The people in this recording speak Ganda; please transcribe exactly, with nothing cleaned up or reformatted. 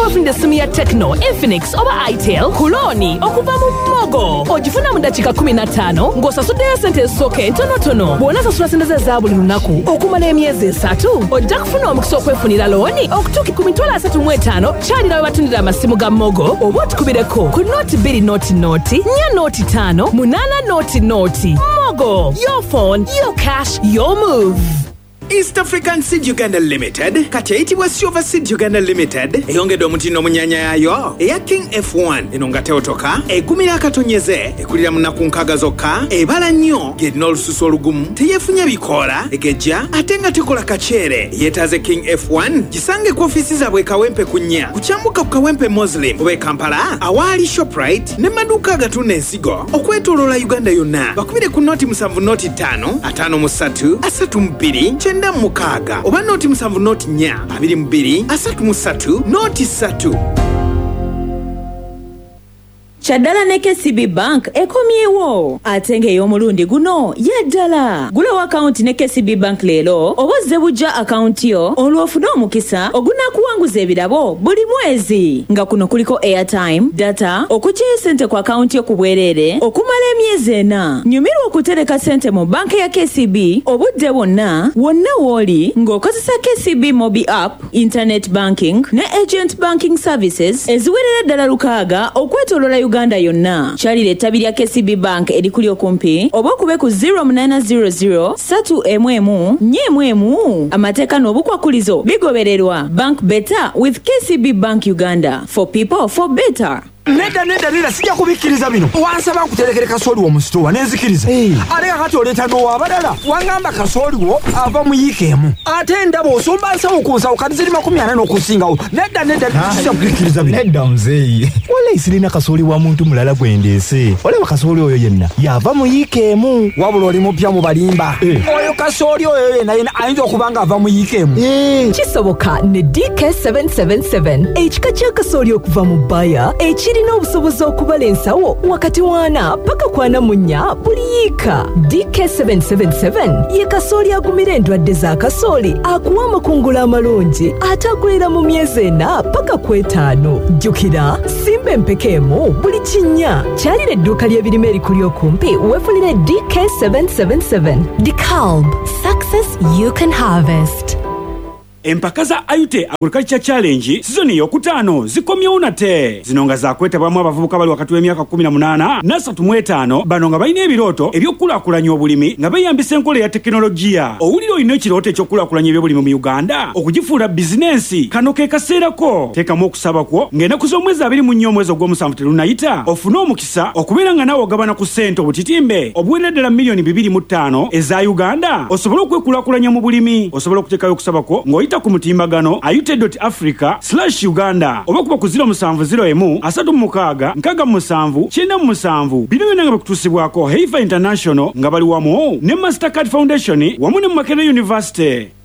wafunde simu ya Tecno, Infinix oba Itel kuloni okuva mu Mogo. Ogifuna mu dakika kumi na ttaano ng'osasuddeyo ssente ezisooka entonotono. Bw'onaasasula ssente za buli lunaku okumala emyezi esatu ojja kufuna omukisa okwefunira looni okutuuka ku mitwalo asatu mu etaano kyalira we batundira amasimu ga Mogo oba otukubireko ku nooti bbiri nooti nooti nnya nooti ttaano munaana nooti nooti. Mogo, your phone, your cash, your move. East African Seed Uganda Limited kati eyitibwa Silver Seed Uganda Limited eyongedde omutindo munyanya yayo eya King F one eno nga teotoka egumira akatonyeze ekulira munaku nkaaga zokka ebala nnyo ng'erina olususu olugumu teyeefunya bikoola egejja ate nga tekola kaceere yeetaaze King F one gisange ku ofiisi zaabwe Kawempe ku nnya kukyambuka ku Kawempe Muslim oba e Kampala awaali Shoprite ne maduuka agatunda ensigo okwetooloola Uganda yonna bakubire ku nooti musanvu nooti ttaano ataano mu ssatu asatu mu bbiri kyenda mu mukaaga oba nooti musanvu nooti nnya abiri mu bbiri asatu mu ssatu nooti ssatu. Chaddala ne K C B Bank ekomyewo ate ng'ey'omulundi guno yeddala. Gulawo akawunti ne K C B Bank leero oba ozze bujja akawunti yo olw'ofuna omukisa ogunaakuwanguza ebirabo buli mwezi nga kuno kuliko airtime, data, okuggyayo ssente ku akawunti yo ku bwereere okumala emyezi ena. Nyumirwa okutereka ssente mu banka ya K C B obudde bwonna wonna w'oli ng'okozesa K C B Mobi App, Internet Banking ne Agent Banking Services eziwerera ddala lukaaga okwetooloola Uganda yonna. Kyalira ettabi lya K C B Bank erikuli okumpi oba okube ku zero munana zero zero satu emu emu nnya emu emu. Amateeka n'obukwakulizo bigobererwa. Bank better with K C B Bank Uganda. For people, for better. Neda neda neda sijja kubikkiriza bino. Wansaba nkuterekere kasooli wo mu sitowa nenzikiriza. Ate kakati oleeta n'owabadala wangamba kasooli wo ava mu yiika emu. Ate endaba osomba nsawo ku nsawo kati ziri makumi ana n'okusingawo. Neda neda sijja kubikkiriza bino. Nedda muzeeyi. Walayi sirina kasooli wa muntu mulala gwe ndeese. Olaba kasooli oyo yenna yava mu yiika emu. Wabula oli mupya mu balimba. Oyo kasooli oyo yenna yenna ayinza okuba nga ava mu yiika emu. Kisoboka ne D K seven seven seven ekika kya kasooli okuva mu bbaya ekiri Kirina obusobozi okubala ensawo wakati wana paka kwana munya buli yiika. D K seven seven seven ye kasooli agumira endwadde za kasooli akuwa amakungula amalungi ate akulira mu myezi ena paka kwetaano. Jjukira simba empekeemu buli kinnya. Kyalira edduuka ly'ebirime erikuli okumpi weefulire D K seven seven seven. DeKalb, success you can harvest. Empaka za Ayute Agriculture Challenge sizoni yokutaano zikomyewo nate. Zino nga zakwetabamu abavubuka bali wakati w'emyaka kumi na munaana n'asatu mu etaano bano nga balina ebirooto eby'okulaakulanya obulimi nga beeyambisa enkola ya tekinologiya. Owulira olina ekirooto eky'okulaakulanya ebyobulimi mu Uganda okugifuula bizinensi kano ke kaseerako. Teekamu okusaba kwo ng'ennaku z'omwezi abiri mu nnya omwezi ogw'omusanvu terunayita ofune omukisa okubeera nga naawe ogabana ku ssente obutitimbe obuwerera ddala miliyoni bibiri mu ttaano eza Uganda osobole okwekulaakulanya mu bulimi. Osobola okuteekayo okusaba kwo ng'oyita ku mutimbagano ayute dot africa slash uganda oba kuba ku zero musanvu zero emu asatu mu mukaaga nkaaga mu musanvu kyenda mu musanvu. Bino byonna nga bikutuusibwako Heifer International nga bali wamu ne Mastercard Foundation wamu ne Makerere University.